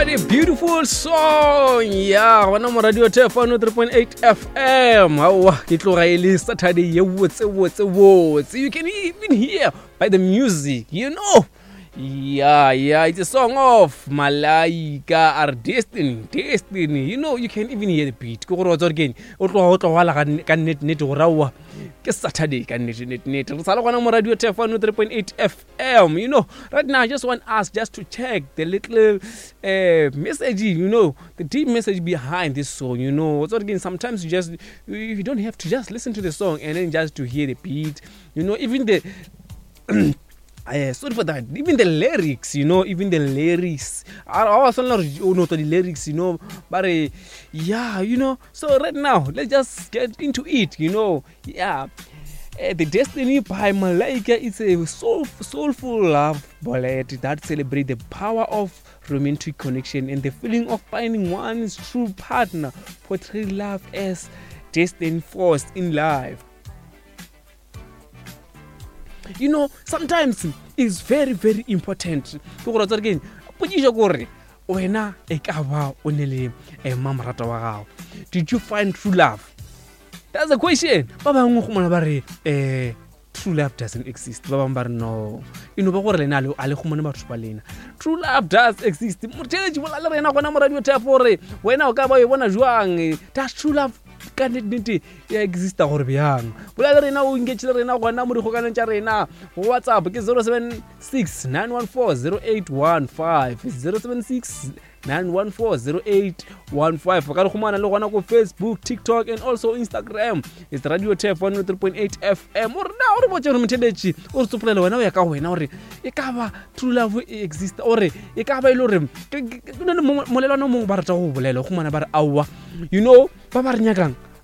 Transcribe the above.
What a beautiful song. Yeah, wana mo radio Tefano 3.8 FM. Awa, ke tloga ile Saturday ye wotse. You can even hear by the music, you know. Yeah, it's a song of Malaika, our destiny. You know, you can even hear the beat. Go rotor again. O tlo wala kan net rawa. Ke Saturday kan net. Sala wana mo radio Tefano 3.8 FM. You know, right now I just want us just to check the little message, you know, the deep message behind this song, you know. So again, sometimes you don't have to just listen to the song and then just to hear the beat, you know, even the sorry for that. Even the lyrics, you know, I was not know the lyrics, you know, but yeah, you know. So right now, let's just get into it, you know. Yeah, The Destiny by Malaika is a soulful love ballad that celebrates the power of romantic connection and the feeling of finding one's true partner, portraying love as destined force in life. You know, sometimes it's very, very important. Again, did you find true love? That's a question. True love doesn't exist. No. You know, true love does exist. That's true love. Exist WhatsApp ke 076 914 0815 076-914-0815. Ka re khumana le gona ko Facebook, TikTok and also Instagram. It's Radio Tefano 3.8 FM. Or na o re botse re mtheletsi o re tsopolele wena o ya ka wena ore e ka ba true love exist ore e ka ba ile ore ke molelano mongwe ba rata go bolela khumana ba re awa. You know, ba ba re nyakang